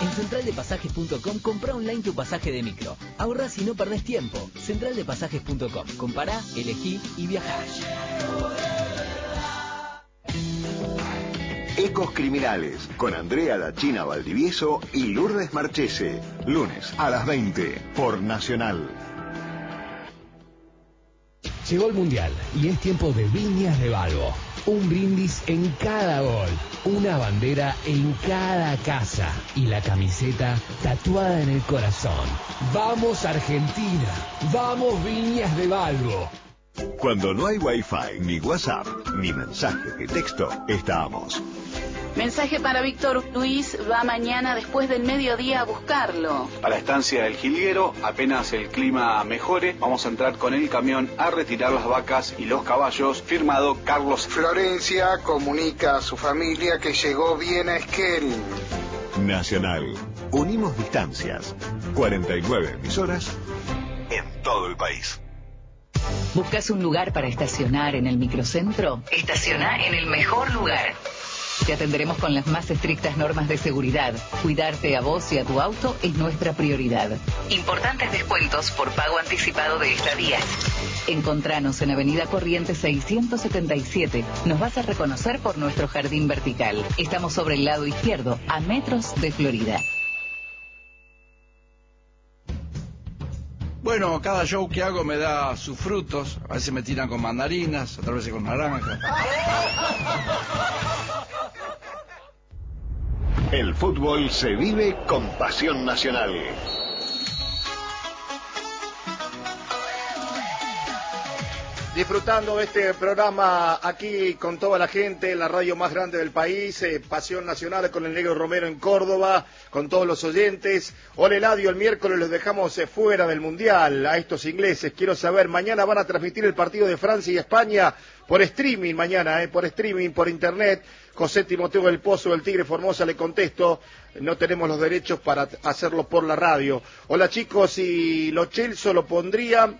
En centraldepasajes.com compra online tu pasaje de micro. Ahorrás y no perdés tiempo. Centraldepasajes.com. Compará, elegí y viajá. Ecos Criminales, con Andrea La China Valdivieso y Lourdes Marchese. Lunes a las 20 por Nacional. Llegó el Mundial y es tiempo de Viñas de Balbo. Un brindis en cada gol, una bandera en cada casa y la camiseta tatuada en el corazón. ¡Vamos Argentina! ¡Vamos Viñas de Balbo! Cuando no hay Wi-Fi, ni WhatsApp, ni mensajes de texto, estamos. Mensaje para Víctor Luis, va mañana después del mediodía a buscarlo. A la estancia del Jilguero, apenas el clima mejore, vamos a entrar con el camión a retirar las vacas y los caballos. Firmado Carlos. Florencia comunica a su familia que llegó bien a Esquel. Nacional. Unimos distancias. 49 emisoras en todo el país. ¿Buscas un lugar para estacionar en el microcentro? Estaciona en el mejor lugar. Te atenderemos con las más estrictas normas de seguridad. Cuidarte a vos y a tu auto es nuestra prioridad. Importantes descuentos por pago anticipado de estadías. Encontranos en Avenida Corrientes 677. Nos vas a reconocer por nuestro jardín vertical. Estamos sobre el lado izquierdo, a metros de Florida. Bueno, cada show que hago me da sus frutos. A veces me tiran con mandarinas, otras veces con naranjas. El fútbol se vive con pasión nacional. Disfrutando este programa aquí con toda la gente en la radio más grande del país, Pasión Nacional con el Negro Romero en Córdoba, con todos los oyentes. Hola Eladio, el miércoles los dejamos fuera del Mundial a estos ingleses. Quiero saber, mañana van a transmitir el partido de Francia y España por streaming mañana, por streaming, por internet. José Timoteo del Pozo del Tigre Formosa le contesto, no tenemos los derechos para hacerlo por la radio. Hola chicos, y Lo Celso lo pondría...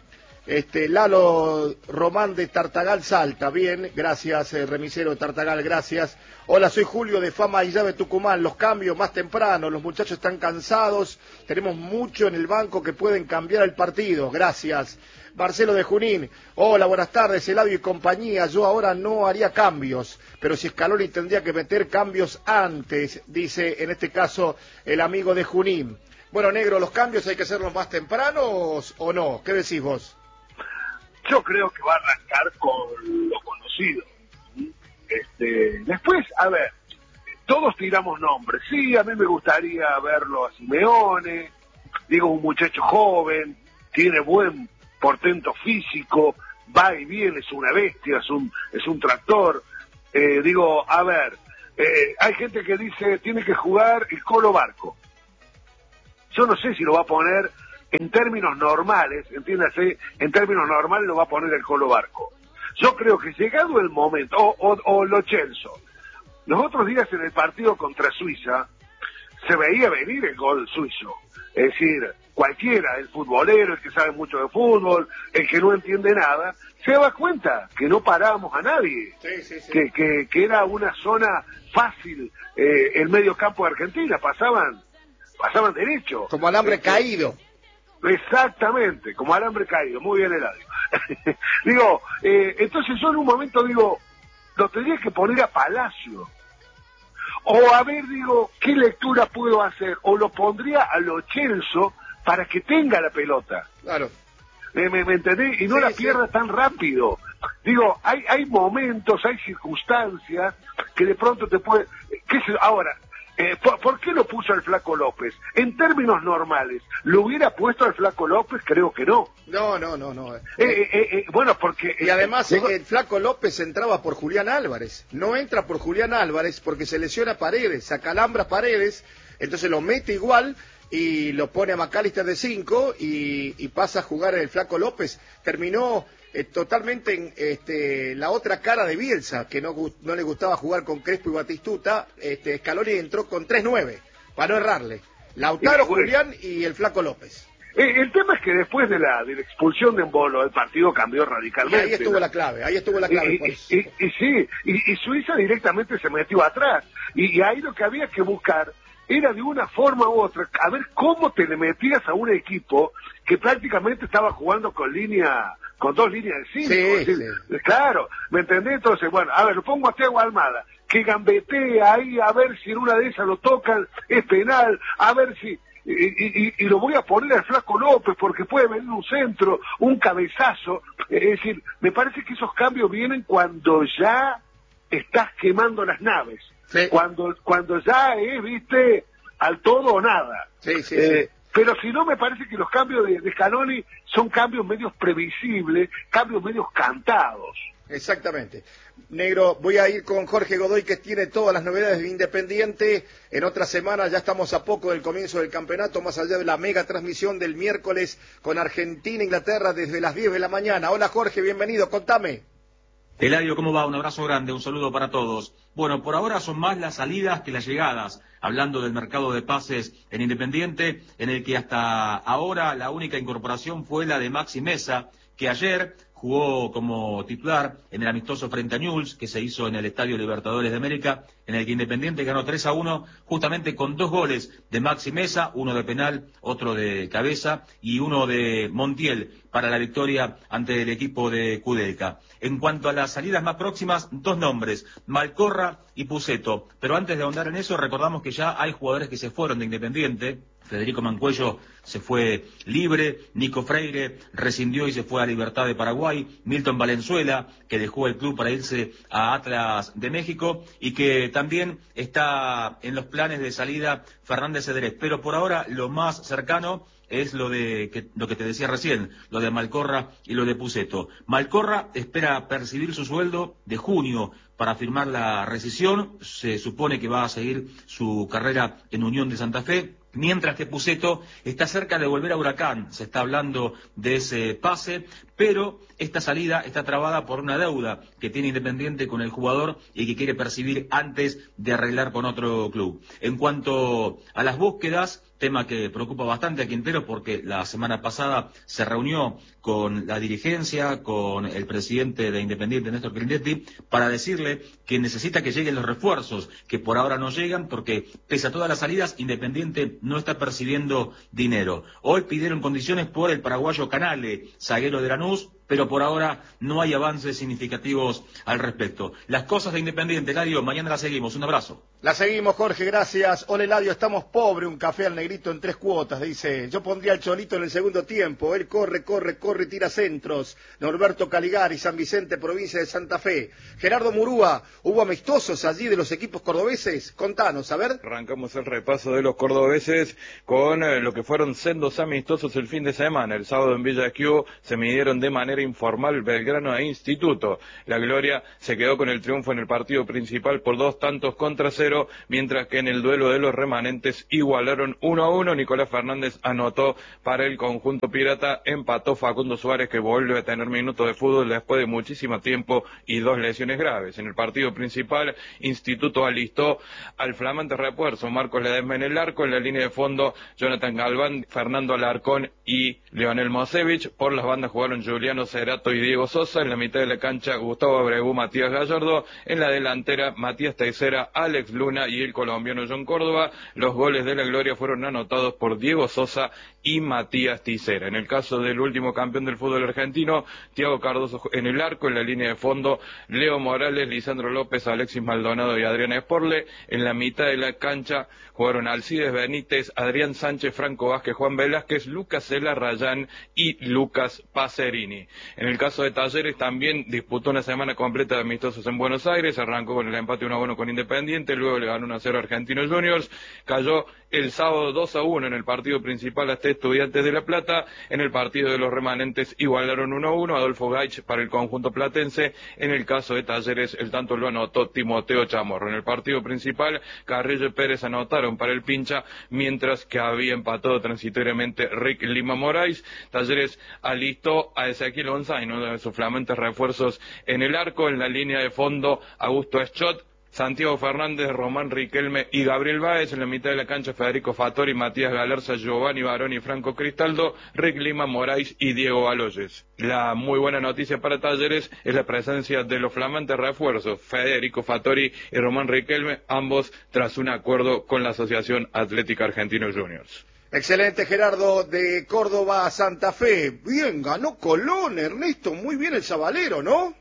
Lalo Román de Tartagal Salta, bien, gracias, remisero de Tartagal, gracias. Hola, soy Julio de Fama y Llave Tucumán, los cambios más temprano, los muchachos están cansados, tenemos mucho en el banco que pueden cambiar el partido, gracias. Marcelo de Junín, hola, buenas tardes, Eladio y compañía, yo ahora no haría cambios, pero si Scaloni tendría que meter cambios antes, dice en este caso el amigo de Junín. Bueno, Negro, ¿los cambios hay que hacerlos más tempranos o no? ¿Qué decís vos? Yo creo que va a arrancar con lo conocido. Después, a ver, todos tiramos nombres. Sí, a mí me gustaría verlo a Simeone, digo, un muchacho joven, tiene buen portento físico, va y viene, es una bestia, es un tractor. Digo, a ver, hay gente que dice, tiene que jugar el Colo Barco. Yo no sé si lo va a poner en términos normales, entiéndase, en términos normales lo va a poner el Colo Barco. Yo creo que llegado el momento, o Lo Celso, los otros días en el partido contra Suiza, se veía venir el gol suizo. Es decir, cualquiera, el futbolero, el que sabe mucho de fútbol, el que no entiende nada, se da cuenta que no parábamos a nadie, sí. Que era una zona fácil, el medio campo de Argentina, pasaban derecho. Como alambre caído. Exactamente, como alambre caído, muy bien Eladio. Digo, entonces yo en un momento digo, lo tendría que poner a Palacio. O a ver, digo, ¿qué lectura puedo hacer? O lo pondría a Lo Celso para que tenga la pelota. Claro. ¿Me entendés? Y no la pierda tan rápido. Digo, hay momentos, hay circunstancias que de pronto te puede... Ahora, ¿por qué lo puso al Flaco López? En términos normales, ¿lo hubiera puesto al Flaco López? Creo que no. No. Bueno, porque... Y además el Flaco López entraba por Julián Álvarez. No entra por Julián Álvarez porque se lesiona Paredes, se acalambra Paredes, entonces lo mete igual y lo pone a McAllister de 5 y pasa a jugar el Flaco López. Terminó totalmente en la otra cara de Bielsa, que no le gustaba jugar con Crespo y Batistuta. Scaloni entró con 3-9, para no errarle. Lautaro, Julián y el Flaco López. El tema es que después de la expulsión de Embolo, el partido cambió radicalmente. Y ahí estuvo la clave, Y Suiza directamente se metió atrás. Y ahí lo que había que buscar era de una forma u otra, a ver cómo te le metías a un equipo que prácticamente estaba jugando con dos líneas de 5. Sí. Claro, ¿me entendés? Entonces, bueno, a ver, lo pongo a Thiago Almada, que gambetea ahí, a ver si en una de esas lo tocan, es penal, a ver si... Y lo voy a poner al Flaco López porque puede venir un centro, un cabezazo. Es decir, me parece que esos cambios vienen cuando ya estás quemando las naves. Sí. Cuando ya es, viste, al todo o nada. Sí. Pero si no, me parece que los cambios de Scaloni son cambios medios previsibles, cambios medios cantados. Exactamente. Negro, voy a ir con Jorge Godoy, que tiene todas las novedades de Independiente. En otra semana ya estamos a poco del comienzo del campeonato, más allá de la mega transmisión del miércoles con Argentina-Inglaterra desde las 10 de la mañana. Hola Jorge, bienvenido, contame. Eladio, ¿cómo va? Un abrazo grande, un saludo para todos. Bueno, por ahora son más las salidas que las llegadas. Hablando del mercado de pases en Independiente, en el que hasta ahora la única incorporación fue la de Maxi Meza, que ayer jugó como titular en el amistoso frente a Newell's, que se hizo en el Estadio Libertadores de América, en el que Independiente ganó 3-1, justamente con 2 goles de Maxi Meza, uno de penal, otro de cabeza, y uno de Montiel, para la victoria ante el equipo de Kudelka. En cuanto a las salidas más próximas, 2 nombres, Malcorra y Pusetto. Pero antes de ahondar en eso, recordamos que ya hay jugadores que se fueron de Independiente. Federico Mancuello se fue libre, Nico Freire rescindió y se fue a Libertad de Paraguay, Milton Valenzuela, que dejó el club para irse a Atlas de México, y que también está en los planes de salida Fernández Cedrés. Pero por ahora lo más cercano es lo que te decía recién, lo de Malcorra y lo de Pusetto. Malcorra espera percibir su sueldo de junio para firmar la rescisión. Se supone que va a seguir su carrera en Unión de Santa Fe, mientras que Pusetto está cerca de volver a Huracán. Se está hablando de ese pase, pero esta salida está trabada por una deuda que tiene Independiente con el jugador y que quiere percibir antes de arreglar con otro club. En cuanto a las búsquedas, tema que preocupa bastante a Quintero porque la semana pasada se reunió con la dirigencia, con el presidente de Independiente, Néstor Grindetti, para decirle que necesita que lleguen los refuerzos, que por ahora no llegan porque pese a todas las salidas, Independiente no está percibiendo dinero. Hoy pidieron condiciones por el paraguayo Canale, zaguero de Lanús, pero por ahora no hay avances significativos al respecto. Las cosas de Independiente, Eladio, mañana las seguimos. Un abrazo. La seguimos, Jorge, gracias. Hola, Eladio, estamos pobre, un café al Negrito en 3 cuotas, dice. Yo pondría al Cholito en el segundo tiempo. Él corre, tira centros. Norberto Caligari, San Vicente, provincia de Santa Fe. Gerardo Murúa, ¿hubo amistosos allí de los equipos cordobeses? Contanos, a ver. Arrancamos el repaso de los cordobeses con lo que fueron sendos amistosos el fin de semana. El sábado en Villa Esquiú se midieron de manera informal Belgrano e Instituto. La Gloria se quedó con el triunfo en el partido principal por 2-0, mientras que en el duelo de los remanentes igualaron 1-1. Nicolás Fernández anotó para el conjunto pirata, empató Facundo Suárez, que vuelve a tener minutos de fútbol después de muchísimo tiempo y 2 lesiones graves. En el partido principal, Instituto alistó al flamante refuerzo Marcos Ledesma en el arco, en la línea de fondo Jonathan Galván, Fernando Alarcón y Leonel Mosevich. Por las bandas jugaron Juliano Cerato y Diego Sosa, en la mitad de la cancha Gustavo Abreu, Matías Gallardo, en la delantera Matías Teixeira, Alex Luna y el colombiano John Córdoba. Los goles de la Gloria fueron anotados por Diego Sosa y Matías Teixeira. En el caso del último campeón del fútbol argentino, Thiago Cardoso en el arco, en la línea de fondo Leo Morales, Lisandro López, Alexis Maldonado y Adrián Esporle. En la mitad de la cancha jugaron Alcides Benítez, Adrián Sánchez, Franco Vázquez, Juan Velázquez, Lucas Cela Rayán y Lucas Pacerini. En el caso de Talleres también disputó una semana completa de amistosos en Buenos Aires, arrancó con el empate 1-1 con Independiente, luego le ganó 1-0 a Argentinos Juniors, cayó el sábado 2-1 en el partido principal ante Estudiantes de La Plata. En el partido de los remanentes igualaron 1-1, Adolfo Gaich para el conjunto platense. En el caso de Talleres el tanto lo anotó Timoteo Chamorro. En el partido principal Carrillo y Pérez anotaron para el Pincha, mientras que había empatado transitoriamente Rick Lima Moraes. Talleres alistó a Ezequiel González, uno de sus flamantes refuerzos en el arco, en la línea de fondo Augusto Eschot, Santiago Fernández, Román Riquelme y Gabriel Báez. En la mitad de la cancha, Federico Fattori, Matías Galarza, Giovanni Baroni, Franco Cristaldo, Rick Lima, Moraes y Diego Baloyes. La muy buena noticia para Talleres es la presencia de los flamantes refuerzos, Federico Fattori y Román Riquelme, ambos tras un acuerdo con la Asociación Atlética Argentinos Juniors. Excelente, Gerardo, de Córdoba a Santa Fe. Bien, ganó Colón, Ernesto, muy bien el sabalero, ¿no?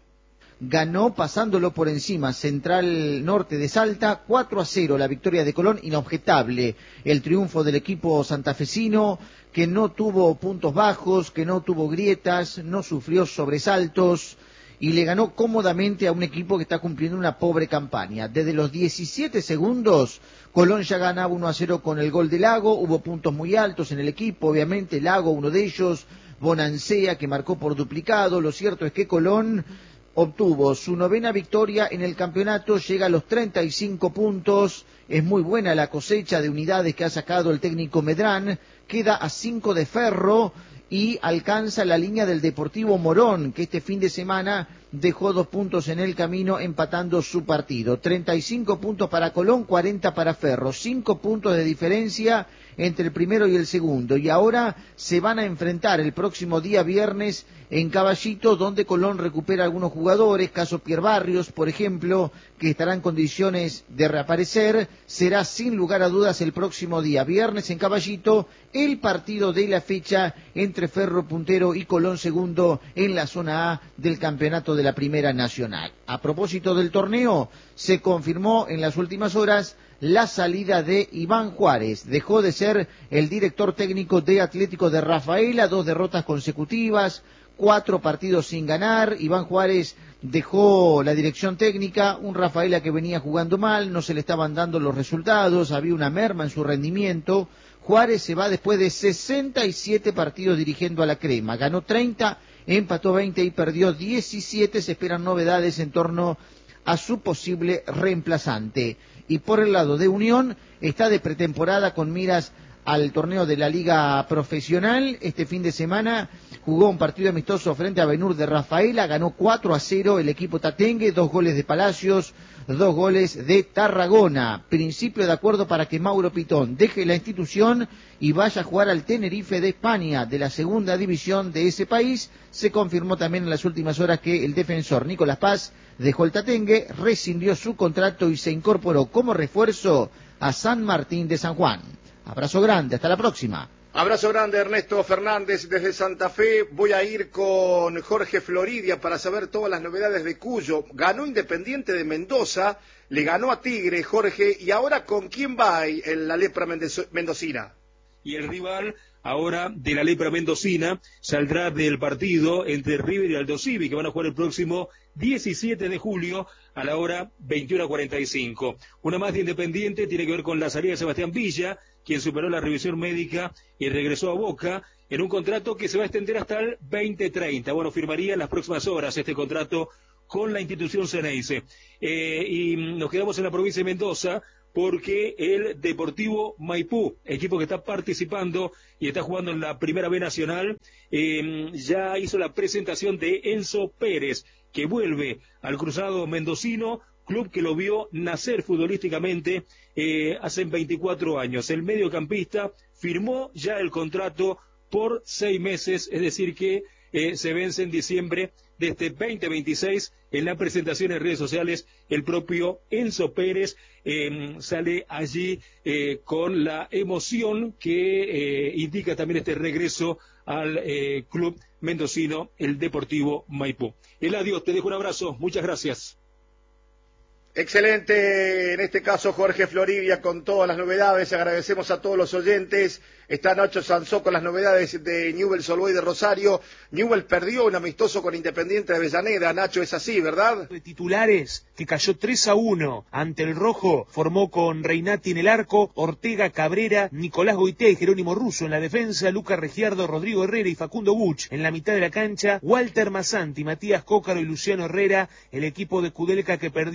Ganó pasándolo por encima, Central Norte de Salta, 4-0, la victoria de Colón, inobjetable. El triunfo del equipo santafesino, que no tuvo puntos bajos, que no tuvo grietas, no sufrió sobresaltos, y le ganó cómodamente a un equipo que está cumpliendo una pobre campaña. Desde los 17 segundos, Colón ya ganaba 1-0 con el gol de Lago, hubo puntos muy altos en el equipo, obviamente Lago uno de ellos, Bonancea que marcó por duplicado. Lo cierto es que Colón obtuvo su 9ª victoria en el campeonato, llega a los 35 puntos, es muy buena la cosecha de unidades que ha sacado el técnico Medrán, queda a 5 de Ferro y alcanza la línea del Deportivo Morón, que este fin de semana dejó 2 puntos en el camino empatando su partido. 35 puntos para Colón, 40 para Ferro, 5 puntos de diferencia entre el primero y el segundo, y ahora se van a enfrentar el próximo día viernes en Caballito, donde Colón recupera algunos jugadores, caso Pierre Barrios, por ejemplo, que estará en condiciones de reaparecer. Será sin lugar a dudas el próximo día viernes en Caballito el partido de la fecha entre Ferro puntero y Colón segundo en la zona A del campeonato de la Primera Nacional. A propósito del torneo, se confirmó en las últimas horas la salida de Iván Juárez. Dejó de ser el director técnico de Atlético de Rafaela, 2 derrotas consecutivas, 4 partidos sin ganar. Iván Juárez dejó la dirección técnica, un Rafaela que venía jugando mal, no se le estaban dando los resultados, había una merma en su rendimiento. Juárez se va después de 67 partidos dirigiendo a la Crema, ganó 30, empató 20 y perdió 17, se esperan novedades en torno a su posible reemplazante. Y por el lado de Unión, está de pretemporada con miras al torneo de la Liga Profesional. Este fin de semana jugó un partido amistoso frente a Benur de Rafaela, ganó 4-0 el equipo tatengue, 2 goles de Palacios, 2 goles de Tarragona. Principio de acuerdo para que Mauro Pitón deje la institución y vaya a jugar al Tenerife de España, de la segunda división de ese país. Se confirmó también en las últimas horas que el defensor Nicolás Paz dejó el tatengue, rescindió su contrato y se incorporó como refuerzo a San Martín de San Juan. Abrazo grande, hasta la próxima. Abrazo grande, Ernesto Fernández desde Santa Fe. Voy a ir con Jorge Floridia para saber todas las novedades de Cuyo. Ganó Independiente de Mendoza, le ganó a Tigre, Jorge, y ahora ¿con quién va en la lepra mendocina? Y el rival ahora de la lepra mendocina saldrá del partido entre River y Aldo Civi, que van a jugar el próximo 17 de julio a la hora 21:45. Una más de Independiente tiene que ver con la salida de Sebastián Villa, quien superó la revisión médica y regresó a Boca en un contrato que se va a extender hasta el 2030. Bueno, firmaría en las próximas horas este contrato con la institución Ceneice. Y nos quedamos en la provincia de Mendoza porque el Deportivo Maipú, equipo que está participando y está jugando en la Primera B Nacional, ya hizo la presentación de Enzo Pérez, que vuelve al Cruzado Mendocino, club que lo vio nacer futbolísticamente hace 24 años. El mediocampista firmó ya el contrato por 6 meses, es decir que se vence en diciembre de este 2026. En la presentación en redes sociales, el propio Enzo Pérez sale allí con la emoción que indica también este regreso al club mendocino, el Deportivo Maipú. Eladio, te dejo un abrazo, muchas gracias. Excelente, en este caso Jorge Floridia con todas las novedades. Agradecemos a todos los oyentes. Está Nacho Sansó con las novedades de Newell's Old Boys de Rosario. Newell's perdió un amistoso con Independiente de Avellaneda. Nacho, es así, ¿verdad? De titulares, que cayó 3-1 ante el Rojo, formó con Reinati en el arco, Ortega, Cabrera, Nicolás Goité y Jerónimo Russo en la defensa, Lucas Regiardo, Rodrigo Herrera y Facundo Buch en la mitad de la cancha, Walter Masanti, Matías Cócaro y Luciano Herrera, el equipo de Kudelka que perdió 3-1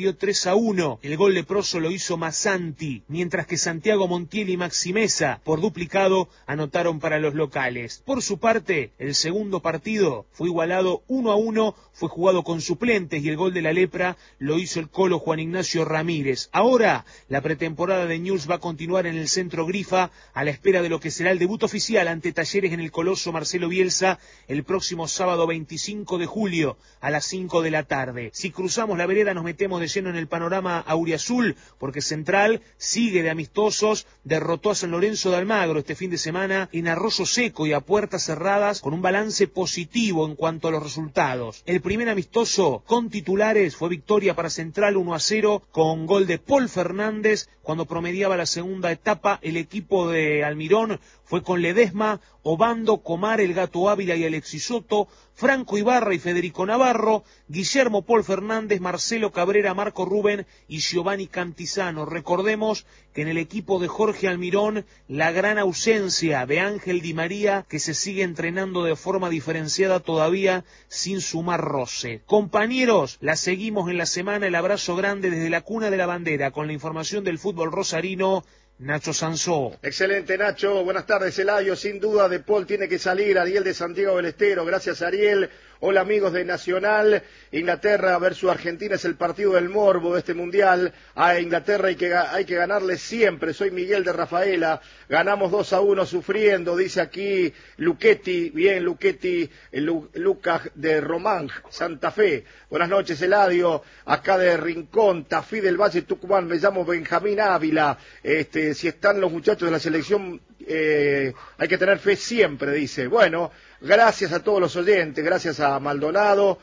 3-1. El gol de Proso lo hizo Massanti, mientras que Santiago Montiel y Maxi Mesa, por duplicado, anotaron para los locales. Por su parte, el segundo partido fue igualado 1-1, fue jugado con suplentes y el gol de la Lepra lo hizo el Colo Juan Ignacio Ramírez. Ahora, la pretemporada de Newell's va a continuar en el Centro Grifa a la espera de lo que será el debut oficial ante Talleres en el Coloso Marcelo Bielsa el próximo sábado 25 de julio a las 5 de la tarde. Si cruzamos la vereda nos metemos de lleno en el panorama auriazul, porque Central sigue de amistosos, derrotó a San Lorenzo de Almagro este fin de semana en Arroyo Seco y a puertas cerradas con un balance positivo en cuanto a los resultados. El primer amistoso con titulares fue victoria para Central 1-0 con gol de Paul Fernández cuando promediaba la segunda etapa. El equipo de Almirón fue con Ledesma, Obando, Comar, el Gato Ávila y Alexis Soto, Franco Ibarra y Federico Navarro, Guillermo Paul Fernández, Marcelo Cabrera, Marco Rubén y Giovanni Cantizano. Recordemos que en el equipo de Jorge Almirón la gran ausencia de Ángel Di María, que se sigue entrenando de forma diferenciada todavía sin sumar roce. Compañeros, la seguimos en la semana. El abrazo grande desde la cuna de la bandera con la información del fútbol rosarino. Nacho Sansó. Excelente, Nacho. Buenas tardes, Eladio. Sin duda, De Paul tiene que salir. Ariel de Santiago del Estero. Gracias, Ariel. Hola, amigos de Nacional. Inglaterra versus Argentina es el partido del morbo de este mundial. A Inglaterra hay que ganarle siempre. Soy Miguel de Rafaela. Ganamos 2-1 sufriendo, dice aquí Luchetti. Bien, Luchetti, Lucas de Román, Santa Fe. Buenas noches, Eladio. Acá de Rincón, Tafí del Valle, Tucumán. Me llamo Benjamín Ávila. Si están los muchachos de la selección, hay que tener fe siempre, dice. Bueno, gracias a todos los oyentes, gracias a Maldonado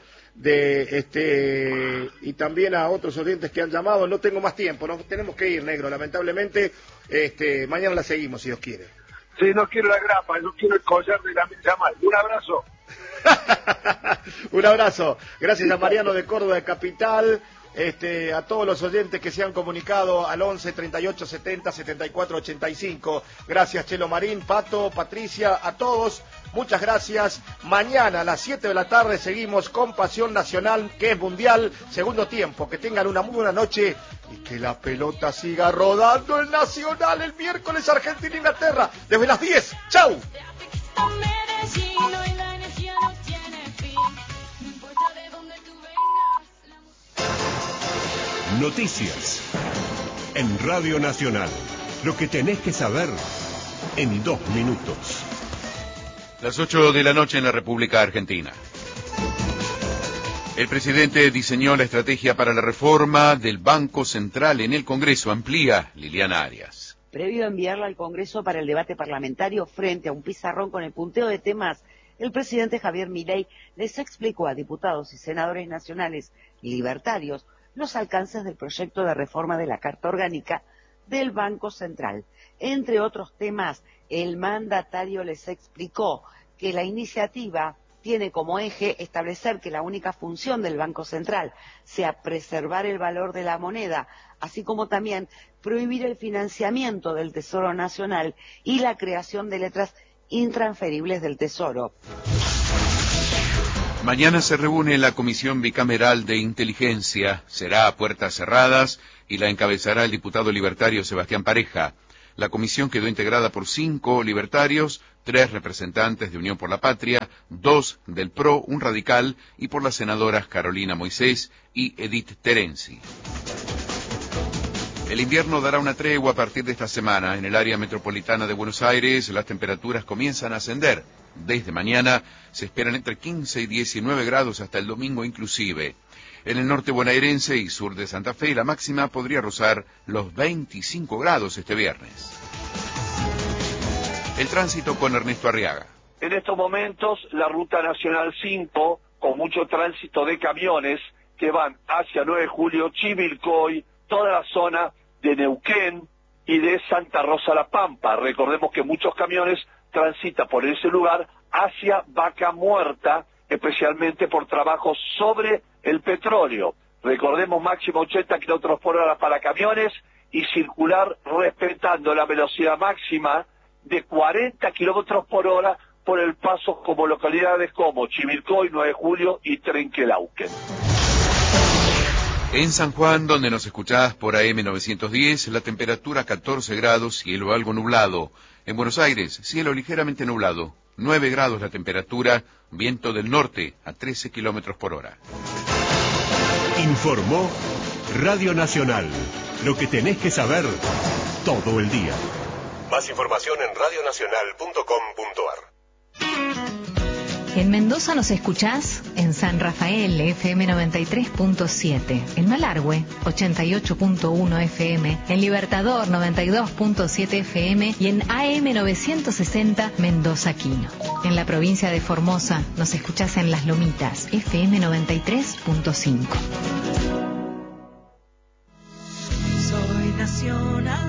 y también a otros oyentes que han llamado. No tengo más tiempo, nos tenemos que ir, negro, lamentablemente. Mañana la seguimos, si Dios quiere. Sí, no quiero la grapa, no quiero el collar de la Jamal. Un abrazo. Un abrazo. Gracias a Mariano de Córdoba de Capital. A todos los oyentes que se han comunicado al 11 38 70 74 85. Gracias, Chelo Marín, Pato, Patricia, a todos. Muchas gracias. Mañana a las 7 de la tarde seguimos con Pasión Nacional, que es mundial. Segundo tiempo. Que tengan una muy buena noche y que la pelota siga rodando el Nacional el miércoles Argentina-Inglaterra desde las 10. ¡Chau! Noticias en Radio Nacional. Lo que tenés que saber en 2 minutos. Las 8 de la noche en la República Argentina. El presidente diseñó la estrategia para la reforma del Banco Central en el Congreso. Amplía Liliana Arias. Previo a enviarla al Congreso para el debate parlamentario frente a un pizarrón con el punteo de temas, el presidente Javier Milei les explicó a diputados y senadores nacionales libertarios los alcances del proyecto de reforma de la Carta Orgánica del Banco Central. Entre otros temas, el mandatario les explicó que la iniciativa tiene como eje establecer que la única función del Banco Central sea preservar el valor de la moneda, así como también prohibir el financiamiento del Tesoro Nacional y la creación de letras intransferibles del Tesoro. Mañana se reúne la Comisión Bicameral de Inteligencia. Será a puertas cerradas y la encabezará el diputado libertario Sebastián Pareja. La comisión quedó integrada por 5 libertarios, 3 representantes de Unión por la Patria, 2 del PRO, un radical, y por las senadoras Carolina Moisés y Edith Terenzi. El invierno dará una tregua a partir de esta semana. En el área metropolitana de Buenos Aires las temperaturas comienzan a ascender. Desde mañana se esperan entre 15 y 19 grados hasta el domingo inclusive. En el norte bonaerense y sur de Santa Fe la máxima podría rozar los 25 grados este viernes. El tránsito con Ernesto Arriaga. En estos momentos la ruta nacional 5, con mucho tránsito de camiones que van hacia 9 de julio, Chivilcoy, toda la zona de Neuquén y de Santa Rosa La Pampa. Recordemos que muchos camiones transitan por ese lugar hacia Vaca Muerta, especialmente por trabajos sobre el petróleo. Recordemos máximo 80 kilómetros por hora para camiones y circular respetando la velocidad máxima de 40 kilómetros por hora por el paso como localidades como Chivilcoy, 9 de julio y Trenquelauquen. En San Juan, donde nos escuchás por AM 910, la temperatura 14 grados, cielo algo nublado. En Buenos Aires, cielo ligeramente nublado, 9 grados la temperatura, viento del norte a 13 kilómetros por hora. Informó Radio Nacional. Lo que tenés que saber todo el día. Más información en radionacional.com.ar. En Mendoza nos escuchás en San Rafael, FM 93.7, en Malargüe, 88.1 FM, en Libertador, 92.7 FM y en AM 960 Mendoza Quino. En la provincia de Formosa nos escuchás en Las Lomitas, FM 93.5. Soy nacional.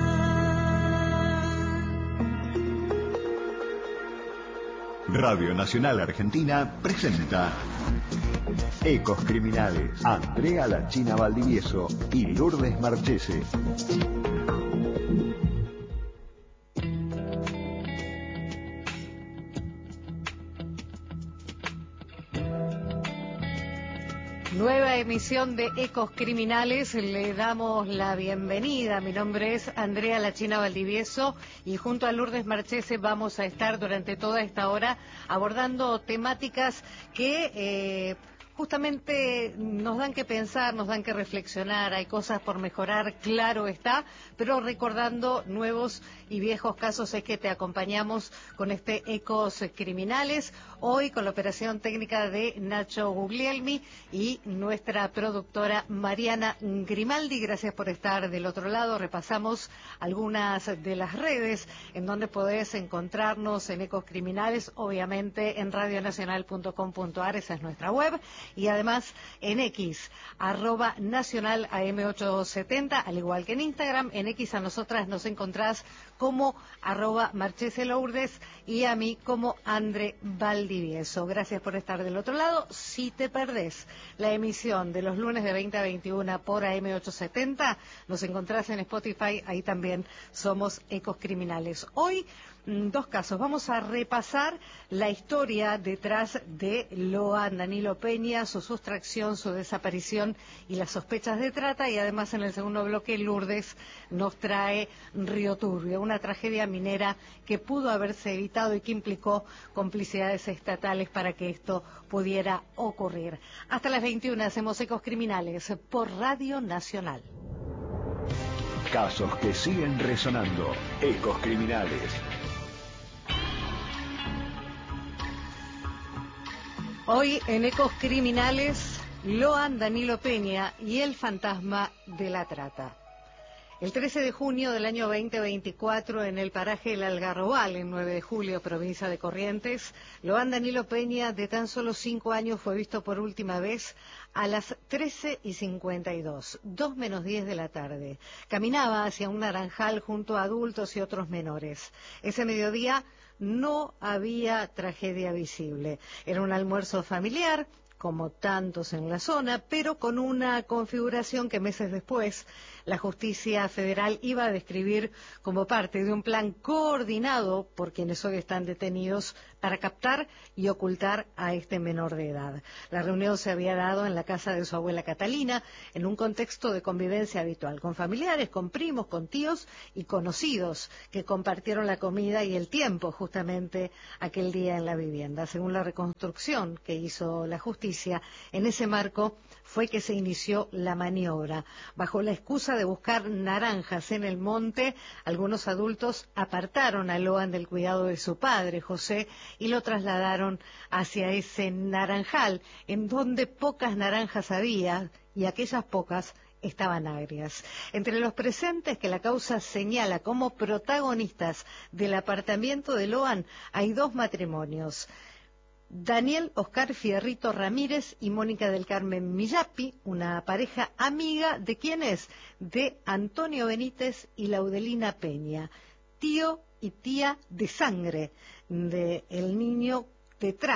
Radio Nacional Argentina presenta Ecos Criminales. Andrea La China Valdivieso y Lourdes Marchese. Nueva emisión de Ecos Criminales, le damos la bienvenida. Mi nombre es Andrea La China Valdivieso y junto a Lourdes Marchese vamos a estar durante toda esta hora abordando temáticas que justamente nos dan que pensar, nos dan que reflexionar. Hay cosas por mejorar, claro está, pero recordando nuevos y viejos casos es que te acompañamos con este Ecos Criminales. Hoy con la operación técnica de Nacho Guglielmi y nuestra productora Mariana Grimaldi. Gracias por estar del otro lado. Repasamos algunas de las redes en donde podés encontrarnos en Ecos Criminales, obviamente en radionacional.com.ar, esa es nuestra web. Y además en X, @nacional AM870, al igual que en Instagram. En X a nosotras nos encontrás como @marcheselourdes y a mí como Andre Valdivieso. Gracias por estar del otro lado. Si te perdés la emisión de los lunes de 20 a 21 por AM870, nos encontrás en Spotify, ahí también somos Ecos Criminales. Hoy, dos casos. Vamos a repasar la historia detrás de Loan Danilo Peña, su sustracción, su desaparición y las sospechas de trata. Y además en el segundo bloque Lourdes nos trae Río Turbio, una tragedia minera que pudo haberse evitado y que implicó complicidades estatales para que esto pudiera ocurrir. Hasta las 21 hacemos Ecos Criminales por Radio Nacional. Casos que siguen resonando. Ecos Criminales. Hoy en Ecos Criminales, Loan Danilo Peña y el fantasma de la trata. El 13 de junio del año 2024, en el paraje El Algarrobal, en 9 de julio, provincia de Corrientes, Loan Danilo Peña, de tan solo 5 años, fue visto por última vez a las 13:52, 2 menos 10 de la tarde. Caminaba hacia un naranjal junto a adultos y otros menores. Ese mediodía no había tragedia visible. Era un almuerzo familiar, como tantos en la zona, pero con una configuración que meses después la justicia federal iba a describir como parte de un plan coordinado por quienes hoy están detenidos para captar y ocultar a este menor de edad. La reunión se había dado en la casa de su abuela Catalina, en un contexto de convivencia habitual, con familiares, con primos, con tíos y conocidos que compartieron la comida y el tiempo justamente aquel día en la vivienda. Según la reconstrucción que hizo la justicia, en ese marco fue que se inició la maniobra. Bajo la excusa de buscar naranjas en el monte, algunos adultos apartaron a Loan del cuidado de su padre, José, y lo trasladaron hacia ese naranjal, en donde pocas naranjas había, y aquellas pocas estaban agrias. Entre los presentes que la causa señala como protagonistas del apartamiento de Loan hay 2 matrimonios. Daniel Oscar Fierrito Ramírez y Mónica del Carmen Millapi, una pareja amiga de ¿quién es? De Antonio Benítez y Laudelina Peña, tío y tía de sangre del niño detrás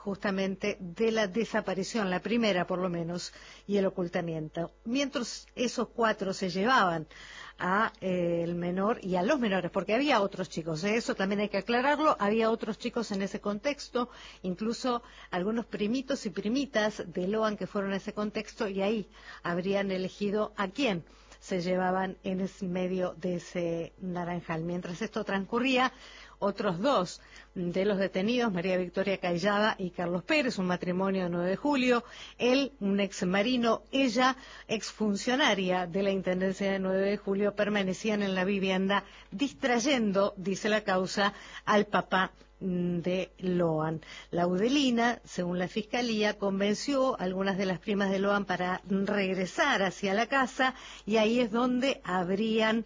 justamente de la desaparición, la primera por lo menos, y el ocultamiento. Mientras esos 4 se llevaban a el menor y a los menores, porque había otros chicos, eso también hay que aclararlo, había otros chicos en ese contexto, incluso algunos primitos y primitas de Loan que fueron a ese contexto, y ahí habrían elegido a quién se llevaban en el medio de ese naranjal. Mientras esto transcurría, otros 2 de los detenidos, María Victoria Callaba y Carlos Pérez, un matrimonio de 9 de julio, él, un ex marino, ella, exfuncionaria de la Intendencia de 9 de julio, permanecían en la vivienda distrayendo, dice la causa, al papá de Loan. Laudelina, según la Fiscalía, convenció a algunas de las primas de Loan para regresar hacia la casa, y ahí es donde habrían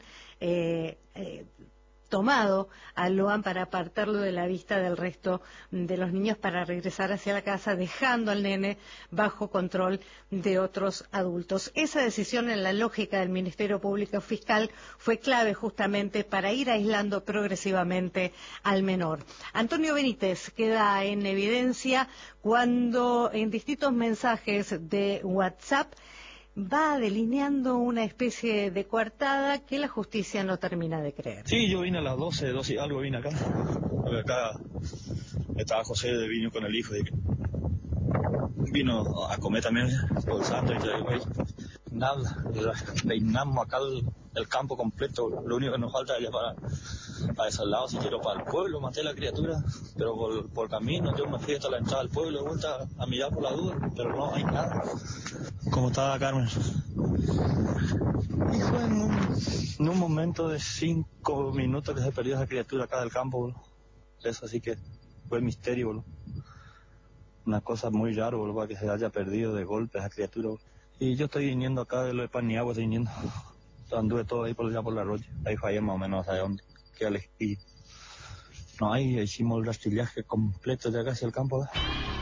tomado a Loan para apartarlo de la vista del resto de los niños para regresar hacia la casa, dejando al nene bajo control de otros adultos. Esa decisión, en la lógica del Ministerio Público Fiscal, fue clave justamente para ir aislando progresivamente al menor. Antonio Benítez queda en evidencia cuando en distintos mensajes de WhatsApp va delineando una especie de coartada que la justicia no termina de creer. Sí, yo vine a las 12 y algo vine acá. Acá estaba José, vino con el hijo y vino a comer también por el santo y nada, reinamos acá el campo completo. Lo único que nos falta es para ese lado, si quiero para el pueblo, maté a la criatura, pero por camino yo me fui hasta la entrada del pueblo, de vuelta a mirar por la duda, pero no hay nada. ¿Cómo estaba Carmen? Y fue en un momento de 5 minutos que se perdió esa criatura acá del campo, bro. Eso sí que fue misterio, bro. Una cosa muy rara, bro, que se haya perdido de golpe esa criatura, bro. Y yo estoy viniendo acá de lo de Paniagua, estoy viniendo. Anduve todo ahí por allá por la rocha. Ahí fallé más o menos a dónde queda el espíritu. No, ahí hicimos el rastrillaje completo de acá hacia el campo, ¿verdad?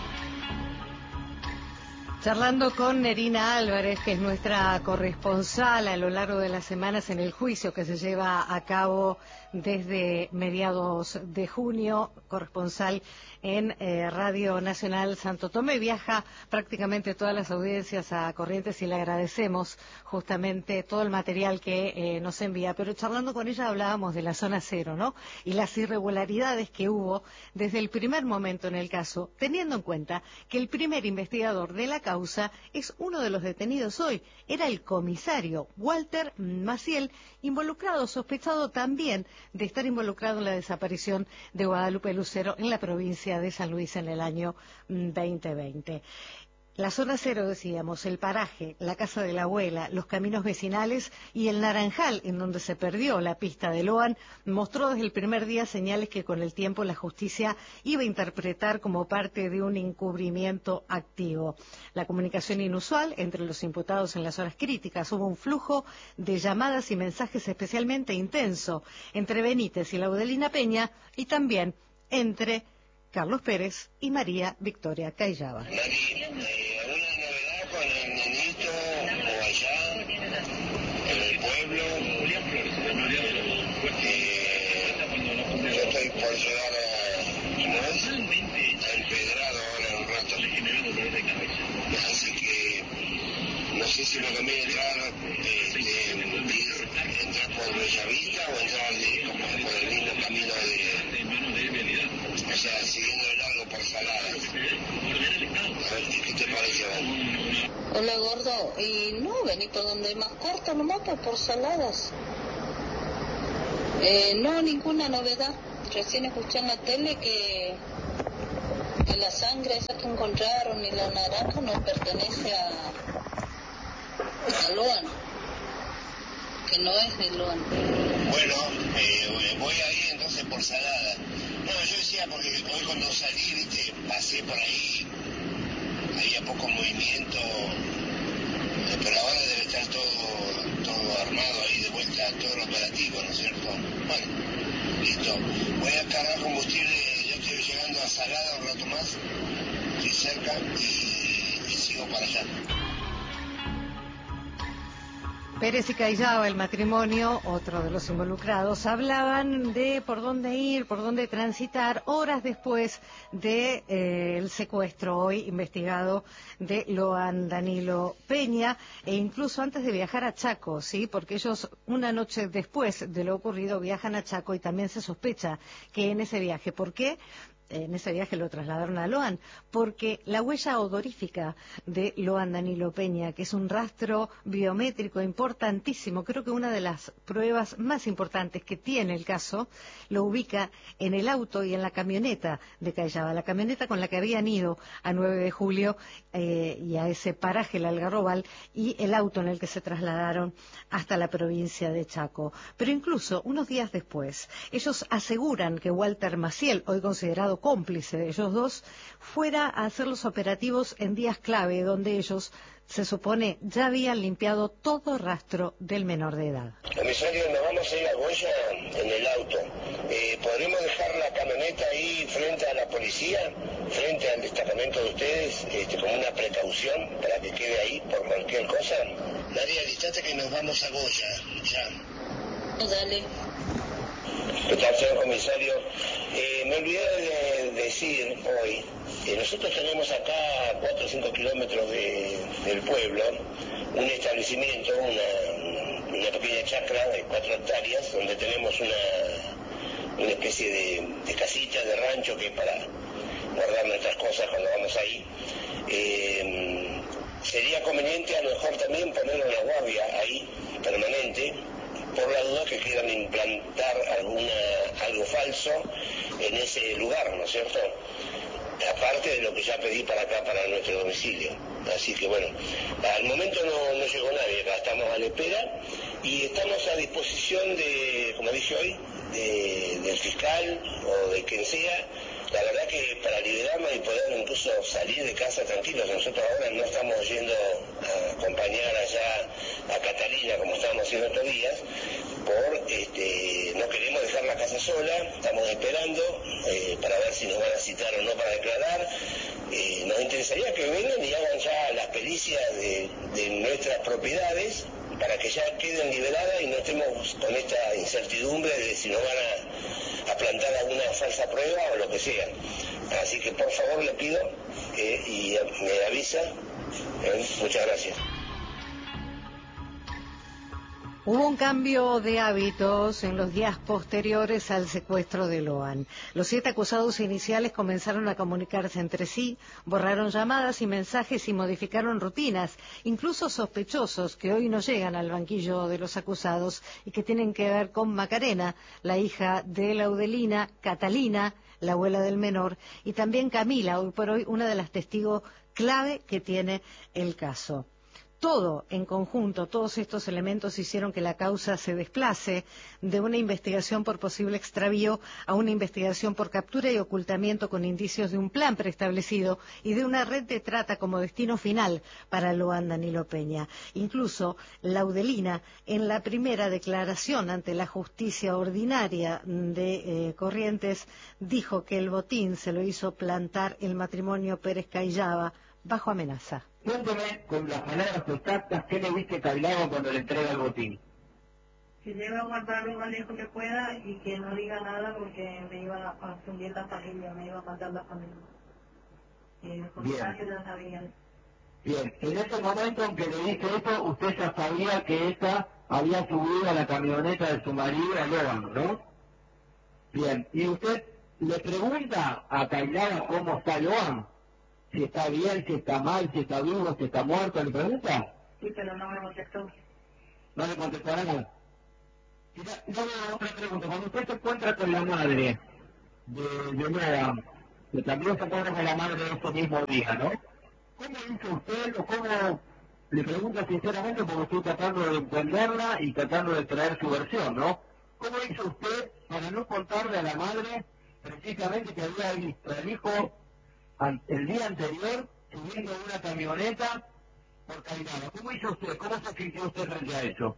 Charlando con Nerina Álvarez, que es nuestra corresponsal a lo largo de las semanas en el juicio que se lleva a cabo desde mediados de junio, corresponsal en Radio Nacional Santo Tomé, viaja prácticamente todas las audiencias a Corrientes y le agradecemos justamente todo el material que nos envía. Pero charlando con ella hablábamos de la zona cero, ¿no? Y las irregularidades que hubo desde el primer momento en el caso, teniendo en cuenta que el primer investigador de la causa es uno de los detenidos hoy, era el comisario Walter Maciel, involucrado, sospechado también de estar involucrado en la desaparición de Guadalupe Lucero en la provincia de San Luis en el año 2020. La zona cero, decíamos, el paraje, la casa de la abuela, los caminos vecinales y el naranjal, en donde se perdió la pista de Loan, mostró desde el primer día señales que con el tiempo la justicia iba a interpretar como parte de un encubrimiento activo. La comunicación inusual entre los imputados en las horas críticas, hubo un flujo de llamadas y mensajes especialmente intenso entre Benítez y Laudelina Peña y también entre Carlos Pérez y María Victoria Callaba. Yo estoy por llegar a Empedrado ahora en un rato. Así que no sé si me conviene entrar por Bellavista o entrar por el mismo camino o sea, siguiendo el largo por Saladas. A ver, ¿qué te parece, vos? Hola, gordo. Y no, vení por donde es más corto, nomás por Saladas. No, ninguna novedad. Recién escuché en la tele que la sangre esa que encontraron y la naranja no pertenece a Loan, que no es de Loan. Bueno, voy ahí entonces por Salada. No, yo decía porque hoy cuando salí, viste, pasé por ahí, había poco movimiento, pero ahora debe estar todo armado ahí de vuelta, todo lo operativo, ¿no es cierto? Bueno, listo. Voy a cargar combustible, yo estoy llegando a Salada un rato más, estoy cerca y sigo para allá. Pérez y Callaba, el matrimonio, otro de los involucrados, hablaban de por dónde ir, por dónde transitar, horas después de el secuestro hoy investigado de Loan Danilo Peña, e incluso antes de viajar a Chaco, ¿sí? Porque ellos una noche después de lo ocurrido viajan a Chaco y también se sospecha que en ese viaje, ¿por qué? En ese viaje lo trasladaron a Loan, porque la huella odorífica de Loan Danilo Peña, que es un rastro biométrico importantísimo, creo que una de las pruebas más importantes que tiene el caso, lo ubica en el auto y en la camioneta de Callaba, la camioneta con la que habían ido a 9 de julio y a ese paraje, el Algarrobal, y el auto en el que se trasladaron hasta la provincia de Chaco. Pero incluso unos días después, ellos aseguran que Walter Maciel, hoy considerado cómplice de ellos dos, fuera a hacer los operativos en días clave donde ellos, se supone, ya habían limpiado todo rastro del menor de edad. Comisario, nos vamos a ir a Goya en el auto. ¿Podremos dejar la camioneta ahí frente a la policía, frente al destacamento de ustedes, como una precaución para que quede ahí por cualquier cosa? María, listate que nos vamos a Goya, ya. Dale. ¿Qué tal, señor comisario? Me olvidé de decir hoy que nosotros tenemos acá a 4 o 5 kilómetros del pueblo un establecimiento, una pequeña chacra de 4 hectáreas donde tenemos una especie de casita, de rancho que es para guardar nuestras cosas cuando vamos ahí. Sería conveniente a lo mejor también poner una guardia ahí permanente, por la duda que quieran implantar algo falso en ese lugar, ¿no es cierto? Aparte de lo que ya pedí para acá, para nuestro domicilio. Así que bueno, al momento no llegó nadie, acá estamos a la espera y estamos a disposición de, como dije hoy, del fiscal o de quien sea. La verdad que para liberarnos y poder incluso salir de casa tranquilos, nosotros ahora no estamos yendo a acompañar allá a Catalina como estábamos haciendo estos días, no queremos dejar la casa sola, estamos esperando para ver si nos van a citar o no para declarar. Nos interesaría que vengan y hagan ya las pericias de nuestras propiedades para que ya queden liberadas y no estemos con esta incertidumbre de si nos van a plantar alguna falsa prueba o lo que sea. Así que por favor le pido y me avisa. Muchas gracias. Hubo un cambio de hábitos en los días posteriores al secuestro de Loan. Los 7 acusados iniciales comenzaron a comunicarse entre sí, borraron llamadas y mensajes y modificaron rutinas, incluso sospechosos que hoy no llegan al banquillo de los acusados y que tienen que ver con Macarena, la hija de Laudelina, Catalina, la abuela del menor, y también Camila, hoy por hoy una de las testigos clave que tiene el caso. Todo en conjunto, todos estos elementos hicieron que la causa se desplace de una investigación por posible extravío a una investigación por captura y ocultamiento con indicios de un plan preestablecido y de una red de trata como destino final para Loan Danilo Peña. Incluso Laudelina, en la primera declaración ante la justicia ordinaria de Corrientes, dijo que el botín se lo hizo plantar el matrimonio Pérez Callaba bajo amenaza. Cuénteme con las palabras exactas qué le dice Callaba cuando le entrega el botín. Que debe guardarlo lo más lejos que pueda y que no diga nada porque me iba a fundir la familia, me iba a matar la familia. Ya sabían. Bien, en ese momento en que le dice eso, usted ya sabía que ella había subido a la camioneta de su marido a Loan, ¿no? Bien, y usted le pregunta a Callaba cómo está Loan. Si está bien, si está mal, si está vivo, si está muerto, ¿le pregunta? Sí, pero no me contestó. No le contestó nada. Yo otra pregunta. Cuando usted se encuentra con la madre de Loan, que también se encuentra con la madre de ese mismo día, ¿no? ¿Cómo hizo usted o cómo, le pregunto sinceramente porque estoy tratando de entenderla y tratando de traer su versión, ¿no? ¿Cómo hizo usted para no contarle a la madre precisamente que había visto al hijo el día anterior subiendo una camioneta por Callaba? ¿Cómo hizo usted? ¿Cómo se sintió usted frente a eso?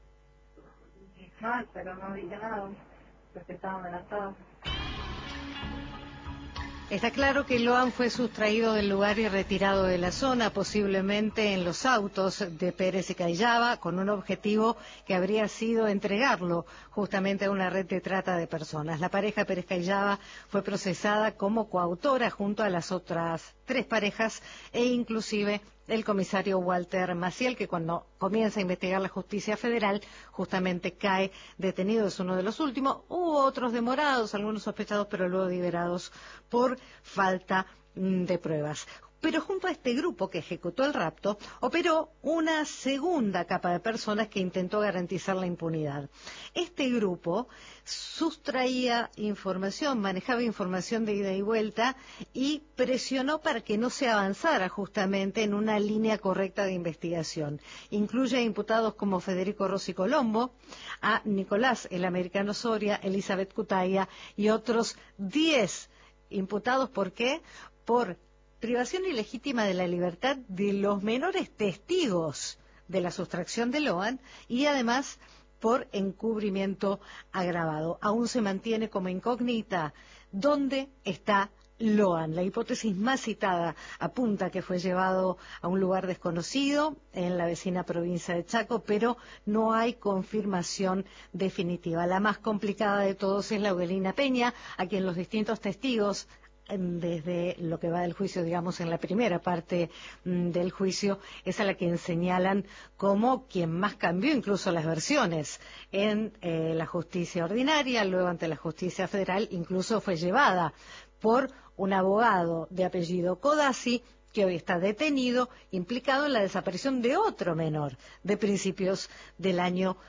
Mal, pero no dije nada, porque estaba amenazado. Está claro que Loan fue sustraído del lugar y retirado de la zona, posiblemente en los autos de Pérez y Callava, con un objetivo que habría sido entregarlo justamente a una red de trata de personas. La pareja Pérez Callava fue procesada como coautora junto a las otras 3 parejas e inclusive el comisario Walter Maciel, que cuando comienza a investigar la justicia federal, justamente cae detenido, es uno de los últimos. Hubo otros demorados, algunos sospechados, pero luego liberados por falta de pruebas. Pero junto a este grupo que ejecutó el rapto, operó una segunda capa de personas que intentó garantizar la impunidad. Este grupo sustraía información, manejaba información de ida y vuelta y presionó para que no se avanzara justamente en una línea correcta de investigación. Incluye a imputados como Federico Rossi Colombo, a Nicolás el Americano Soria, Elizabeth Cutaya y otros 10 imputados. ¿Por qué? Por privación ilegítima de la libertad de los menores testigos de la sustracción de Loan y además por encubrimiento agravado. Aún se mantiene como incógnita dónde está Loan. La hipótesis más citada apunta que fue llevado a un lugar desconocido en la vecina provincia de Chaco, pero no hay confirmación definitiva. La más complicada de todos es Laudelina Peña, a quien los distintos testigos, desde lo que va del juicio, digamos, en la primera parte del juicio, es a la que señalan como quien más cambió incluso las versiones en la justicia ordinaria, luego ante la justicia federal, incluso fue llevada por un abogado de apellido Codazzi, que hoy está detenido, implicado en la desaparición de otro menor de principios del año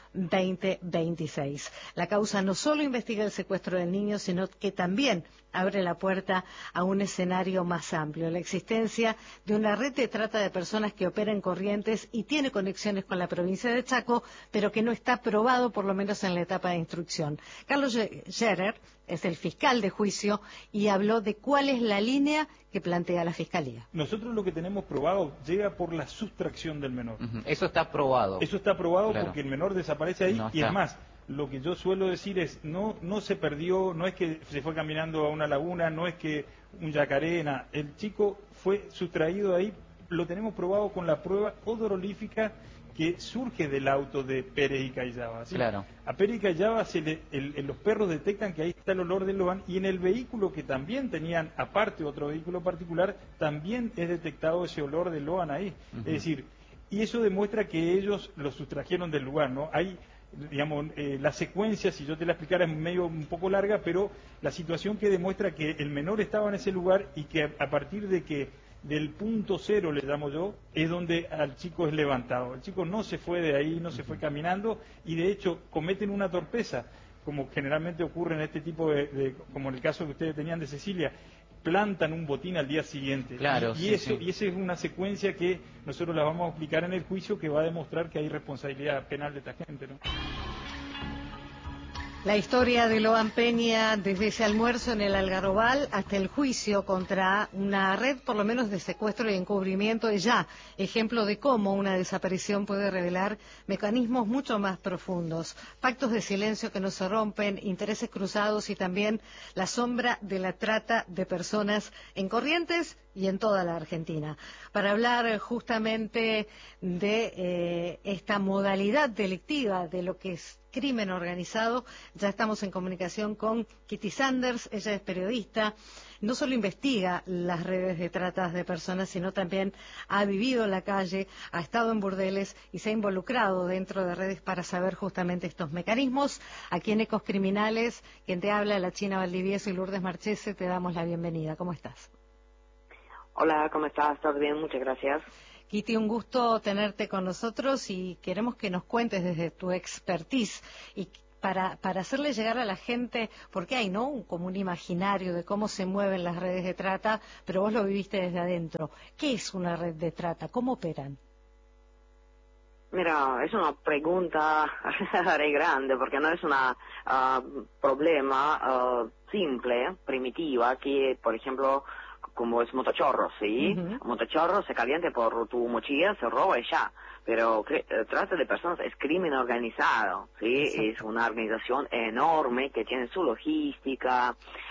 2026. La causa no solo investiga el secuestro del niño, sino que también abre la puerta a un escenario más amplio, la existencia de una red de trata de personas que opera en Corrientes y tiene conexiones con la provincia de Chaco, pero que no está probado, por lo menos en la etapa de instrucción. Carlos Scherer es el fiscal de juicio y habló de cuál es la línea que plantea la Fiscalía. Nosotros lo que tenemos probado llega por la sustracción del menor. Eso está probado. Eso está probado, claro, porque el menor desaparece ahí no y es más, lo que yo suelo decir es, no se perdió, no es que se fue caminando a una laguna, no es que un yacaré, el chico fue sustraído ahí, lo tenemos probado con la prueba odorolífica que surge del auto de Pérez y Callava. ¿Sí? Claro. A Pérez y Callava los perros detectan que ahí está el olor de Loan, y en el vehículo que también tenían, aparte otro vehículo particular, también es detectado ese olor de Loan ahí. Es decir, y eso demuestra que ellos lo sustrajeron del lugar, ¿no? Hay, digamos, la secuencia, si yo te la explicara, es medio un poco larga, pero la situación que demuestra que el menor estaba en ese lugar y que a partir de que del punto cero, le llamo yo, es donde al chico es levantado. El chico no se fue de ahí, no se fue caminando, y de hecho cometen una torpeza, como generalmente ocurre en este tipo como en el caso que ustedes tenían de Cecilia, plantan un botín al día siguiente. Claro, y esa es una secuencia que nosotros la vamos a explicar en el juicio, que va a demostrar que hay responsabilidad penal de esta gente, ¿no? La historia de Loan Peña, desde ese almuerzo en el Algarrobal hasta el juicio contra una red, por lo menos de secuestro y encubrimiento, es ya ejemplo de cómo una desaparición puede revelar mecanismos mucho más profundos, pactos de silencio que no se rompen, intereses cruzados y también la sombra de la trata de personas en Corrientes y en toda la Argentina. Para hablar justamente de esta modalidad delictiva, de lo que es crimen organizado, ya estamos en comunicación con Kitty Sanders. Ella es periodista, no solo investiga las redes de trata de personas, sino también ha vivido en la calle, ha estado en burdeles y se ha involucrado dentro de redes para saber justamente estos mecanismos. Aquí en Ecos Criminales, quien te habla, la China Valdivieso y Lourdes Marchese, te damos la bienvenida. ¿Cómo estás? Hola, ¿cómo estás? ¿Todo bien? Muchas gracias. Kitty, un gusto tenerte con nosotros y queremos que nos cuentes desde tu expertise y para hacerle llegar a la gente, porque hay, ¿no?, como un imaginario de cómo se mueven las redes de trata, pero vos lo viviste desde adentro. ¿Qué es una red de trata? ¿Cómo operan? Mira, es una pregunta re grande, porque no es un problema simple, primitiva, que, por ejemplo, como es motochorro, ¿sí? Motochorro se calienta por tu mochila, se roba y ya. Pero trata de personas es crimen organizado, ¿sí? Exacto. Es una organización enorme que tiene su logística,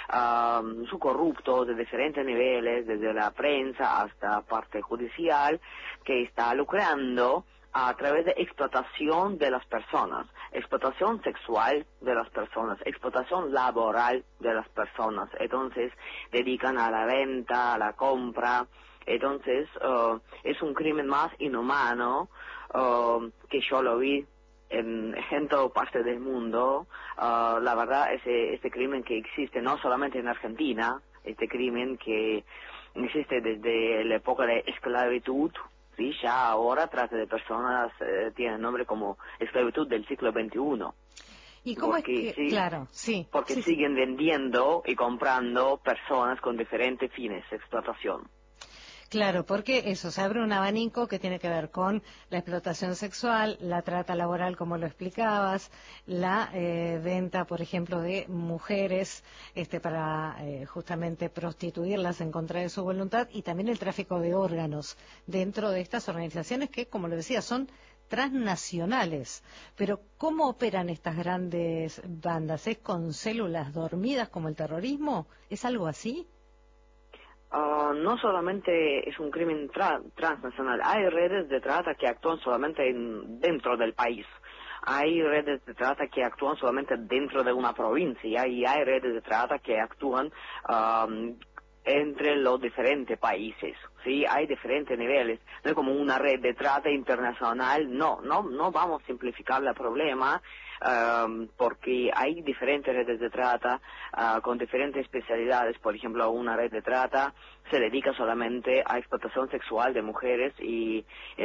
su corrupto de diferentes niveles, desde la prensa hasta parte judicial, que está lucrando a través de explotación de las personas, explotación sexual de las personas, explotación laboral de las personas. Entonces, dedican a la venta, a la compra. Entonces, es un crimen más inhumano que yo lo vi en toda parte del mundo. La verdad, este crimen que existe no solamente en Argentina, este crimen que existe desde la época de esclavitud. Sí, ya ahora trata de personas tiene nombre como esclavitud del siglo XXI. ¿Y cómo porque, es que, claro, sí. Porque sí, siguen vendiendo y comprando personas con diferentes fines de explotación. Claro, porque eso, se abre un abanico que tiene que ver con la explotación sexual, la trata laboral, como lo explicabas, la venta, por ejemplo, de mujeres para justamente prostituirlas en contra de su voluntad, y también el tráfico de órganos dentro de estas organizaciones que, como lo decía, son transnacionales. Pero ¿cómo operan estas grandes bandas? ¿Es con células dormidas como el terrorismo? ¿Es algo así? No solamente es un crimen transnacional, hay redes de trata que actúan solamente dentro del país, hay redes de trata que actúan solamente dentro de una provincia, y hay redes de trata que actúan entre los diferentes países, ¿sí? Hay diferentes niveles, no es como una red de trata internacional, no vamos a simplificar el problema, porque hay diferentes redes de trata con diferentes especialidades. Por ejemplo, una red de trata se dedica solamente a explotación sexual de mujeres y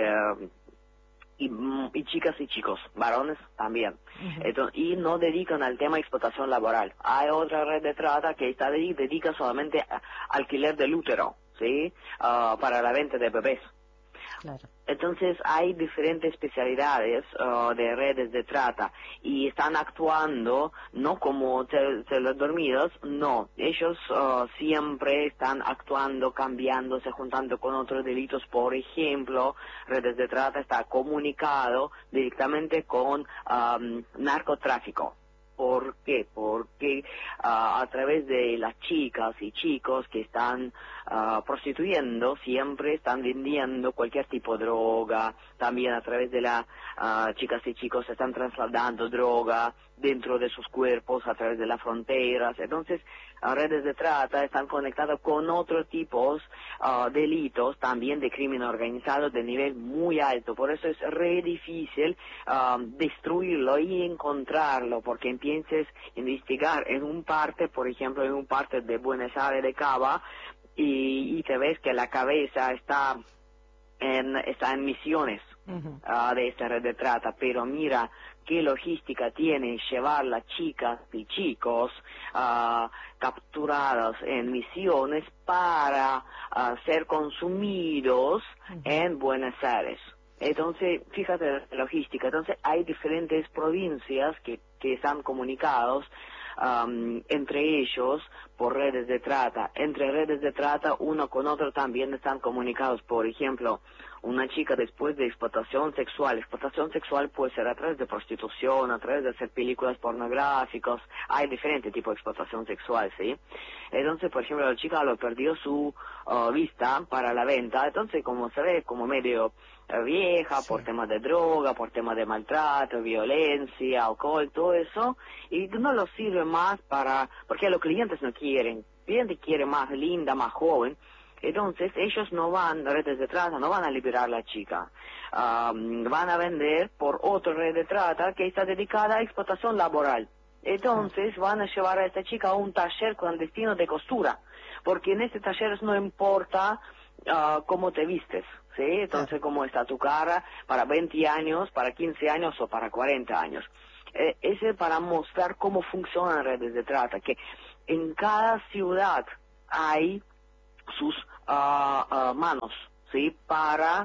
chicas y chicos, varones también. Entonces, y no dedican al tema de explotación laboral. Hay otra red de trata que dedica solamente a alquiler del útero, ¿sí? Para la venta de bebés. Claro. Entonces hay diferentes especialidades de redes de trata, y están actuando no como células dormidas, no, ellos siempre están actuando, cambiándose, juntando con otros delitos. Por ejemplo, redes de trata está comunicado directamente con narcotráfico. ¿Por qué? Porque a través de las chicas y chicos que están prostituyendo, siempre están vendiendo cualquier tipo de droga. También a través de las chicas y chicos están trasladando droga dentro de sus cuerpos a través de las fronteras. Entonces, redes de trata están conectadas con otros tipos delitos, también de crimen organizado de nivel muy alto. Por eso es re difícil destruirlo y encontrarlo, porque empieces a investigar en un parte, por ejemplo, en un parte de Buenos Aires de Cava, y te ves que la cabeza está en Misiones de esta red de trata, pero mira qué logística tiene llevar las chicas y chicos capturados en Misiones para ser consumidos en Buenos Aires. Entonces, fíjate la logística. Entonces, hay diferentes provincias que están comunicados entre ellos por redes de trata. Entre redes de trata, uno con otro también están comunicados. Por ejemplo, una chica después de explotación sexual puede ser a través de prostitución, a través de hacer películas pornográficas. Hay diferentes tipos de explotación sexual, ¿sí? Entonces, por ejemplo, la chica lo perdió su vista para la venta. Entonces, como se ve, como medio vieja, sí, por temas de droga, por temas de maltrato, violencia, alcohol, todo eso, y no lo sirve más porque los clientes no quieren. El cliente quiere más linda, más joven. Entonces ellos no van, redes de trata, no van a liberar a la chica. Van a vender por otra red de trata que está dedicada a explotación laboral. Entonces van a llevar a esta chica a un taller clandestino de costura, porque en este taller no importa cómo te vistes, ¿sí? Entonces, cómo está tu cara para 20 años, para 15 años o para 40 años. Ese para mostrar cómo funcionan redes de trata, que en cada ciudad hay sus manos, ¿sí? Para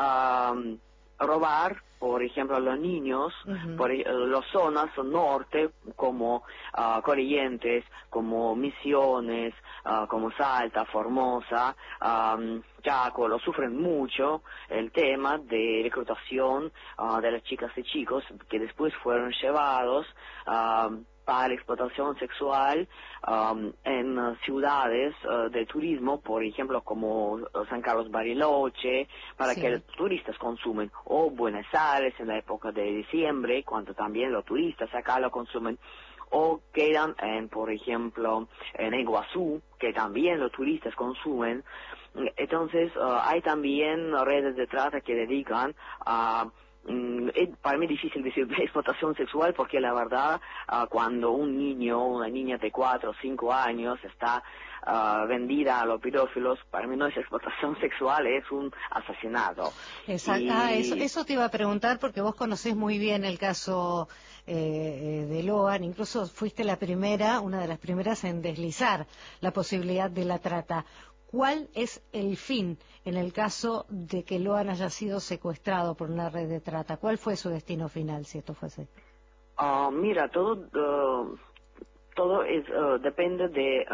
robar, por ejemplo, a los niños, por las zonas norte, como Corrientes, como Misiones, como Salta, Formosa, Chaco, lo sufren mucho el tema de reclutación de las chicas y chicos que después fueron llevados para explotación sexual en ciudades de turismo, por ejemplo, como San Carlos Bariloche, para que los turistas consumen, o Buenos Aires en la época de diciembre, cuando también los turistas acá lo consumen, o quedan por ejemplo, en Iguazú, que también los turistas consumen. Entonces, hay también redes de trata que dedican a para mí es difícil decir explotación sexual porque la verdad cuando un niño, una niña de 4 o 5 años está vendida a los pedófilos, para mí no es explotación sexual, es un asesinato. Exacto. Eso te iba a preguntar porque vos conocés muy bien el caso de Loan, incluso fuiste una de las primeras en deslizar la posibilidad de la trata. ¿Cuál es el fin en el caso de que Loan haya sido secuestrado por una red de trata? ¿Cuál fue su destino final, si esto fuese? Mira, todo depende de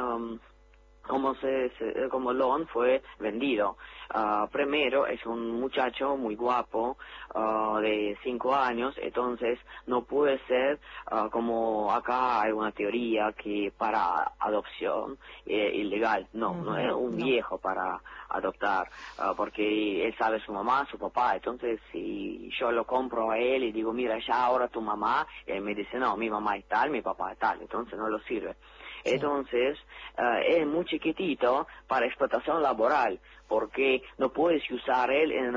cómo Loan fue vendido. Primero, es un muchacho muy guapo, de 5 años, entonces no puede ser como acá hay una teoría que para adopción ilegal. No es un viejo para adoptar, porque él sabe su mamá, su papá. Entonces, si yo lo compro a él y digo, mira, ya ahora tu mamá, él me dice, no, mi mamá es tal, mi papá es tal, entonces no lo sirve. Entonces, es muy chiquitito para explotación laboral, porque no puedes usar él en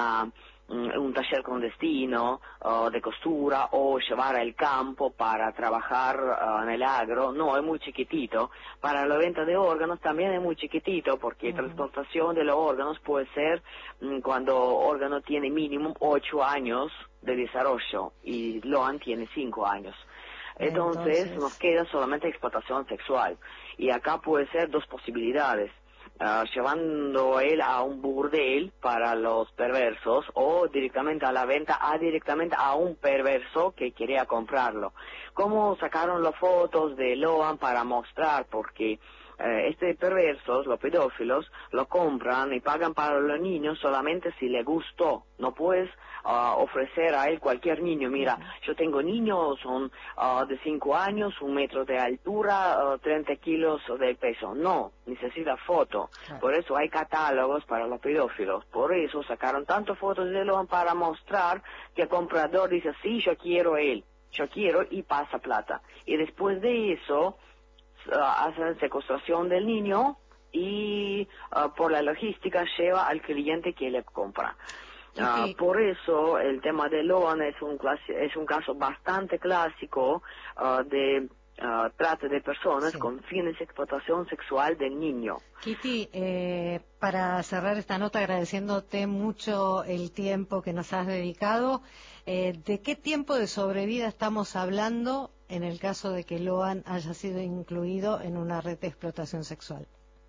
un taller clandestino de costura o llevar al campo para trabajar en el agro. No, es muy chiquitito. Para la venta de órganos también es muy chiquitito, porque transportación de los órganos puede ser cuando órgano tiene mínimo 8 años de desarrollo y Loan tiene 5 años. Entonces nos queda solamente explotación sexual. Y acá puede ser 2 posibilidades. Llevando él a un burdel para los perversos o directamente a la venta, directamente a un perverso que quería comprarlo. ¿Cómo sacaron las fotos de Loan para mostrar? Porque perversos, los pedófilos, lo compran y pagan para los niños solamente si le gustó. No puedes ofrecer a él cualquier niño. Mira, yo tengo niños, son de 5 años, 1 metro de altura, 30 kilos de peso. No, necesita foto. Por eso hay catálogos para los pedófilos. Por eso sacaron tantas fotos de Loan para mostrar que el comprador dice, sí, yo quiero él, yo quiero, y pasa plata. Y después de eso hacen secuestración del niño y por la logística lleva al cliente que le compra. Por eso el tema de Loan es un caso bastante clásico de trata de personas con fines de explotación sexual del niño. Kitty, para cerrar esta nota agradeciéndote mucho el tiempo que nos has dedicado, ¿de qué tiempo de sobrevida estamos hablando en el caso de que Loan haya sido incluido en una red de explotación sexual?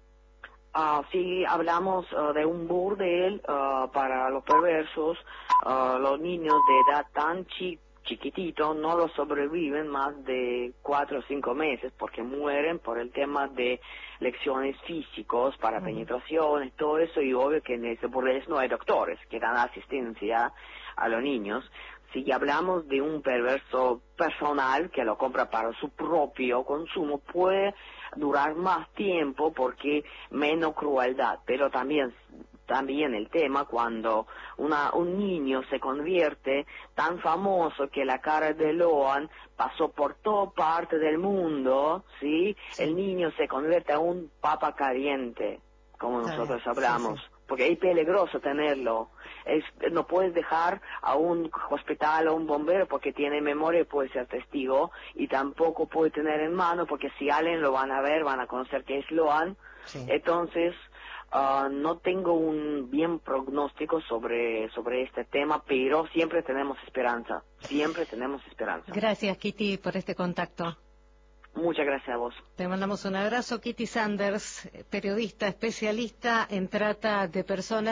Si hablamos de un burdel para los perversos, los niños de edad tan chiquitito no lo sobreviven más de 4 o 5 meses porque mueren por el tema de lecciones físicos para penetraciones, todo eso, y obvio que en ese burdel no hay doctores que dan asistencia a los niños. Si hablamos de un perverso personal que lo compra para su propio consumo, puede durar más tiempo porque menos crueldad, pero también el tema cuando un niño se convierte tan famoso que la cara de Loan pasó por toda parte del mundo, ¿sí? El niño se convierte a un papa caliente, como nosotros hablamos. Porque es peligroso tenerlo. No puedes dejar a un hospital o un bombero porque tiene memoria y puede ser testigo, y tampoco puede tener en mano porque si alguien lo van a ver, van a conocer que es Loan. Entonces, no tengo un bien pronóstico sobre este tema, pero siempre tenemos esperanza. Siempre tenemos esperanza. Gracias, Kitty, por este contacto. Muchas gracias a vos. Te mandamos un abrazo. Kitty Sanders, periodista especialista en trata de personas.